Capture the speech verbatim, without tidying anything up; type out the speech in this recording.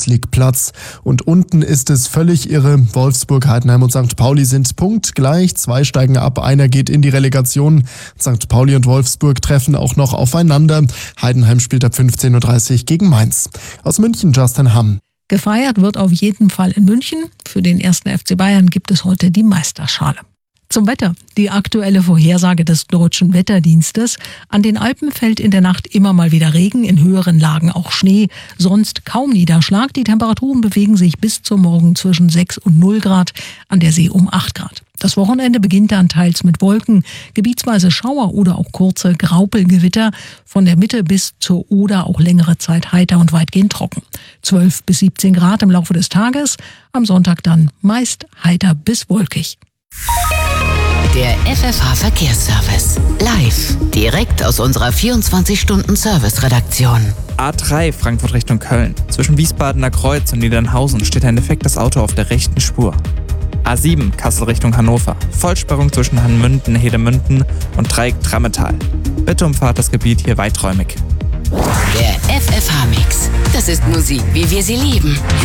Champions League Platz. Und unten ist es völlig irre. Wolfsburg, Heidenheim und Sankt Pauli sind punktgleich. Zwei steigen ab, einer geht in die Relegation. Sankt Pauli und Wolfsburg treffen auch noch aufeinander. Heidenheim spielt ab fünfzehn Uhr dreißig gegen Mainz. Aus München, Justin Hamm. Gefeiert wird auf jeden Fall in München. Für den ersten F C Bayern gibt es heute die Meisterschale. Zum Wetter. Die aktuelle Vorhersage des Deutschen Wetterdienstes. An den Alpen fällt in der Nacht immer mal wieder Regen, in höheren Lagen auch Schnee, sonst kaum Niederschlag. Die Temperaturen bewegen sich bis zum Morgen zwischen sechs und null Grad, an der See um acht Grad. Das Wochenende beginnt dann teils mit Wolken, gebietsweise Schauer oder auch kurze Graupelgewitter. Von der Mitte bis zur Oder auch längere Zeit heiter und weitgehend trocken. zwölf bis siebzehn Grad im Laufe des Tages, am Sonntag dann meist heiter bis wolkig. Der F F H-Verkehrsservice. Live. Direkt aus unserer vierundzwanzig-Stunden-Service-Redaktion. A drei Frankfurt Richtung Köln. Zwischen Wiesbadener Kreuz und Niedernhausen steht ein defektes Auto auf der rechten Spur. A sieben Kassel Richtung Hannover. Vollsperrung zwischen Hanmünden, Hedemünden und Dreieck-Trammetal. Bitte umfahrt das Gebiet hier weiträumig. Der F F H-Mix. Das ist Musik, wie wir sie lieben.